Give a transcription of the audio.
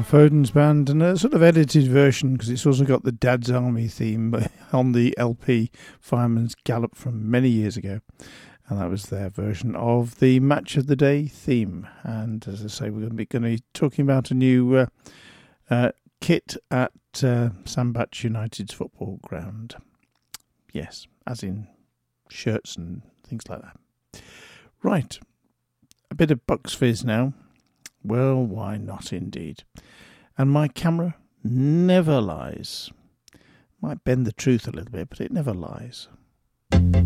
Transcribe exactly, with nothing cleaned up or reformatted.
Foden's band, and a sort of edited version because it's also got the Dad's Army theme on the L P Fireman's Gallop from many years ago, and that was their version of the Match of the Day theme. And as I say, we're going to be, going to be talking about a new uh, uh, kit at uh, Sandbach United's football ground. Yes, as in shirts and things like that. Right, a bit of Bucks Fizz now. Well, why not indeed? And my camera never lies. Might bend the truth a little bit, but it never lies.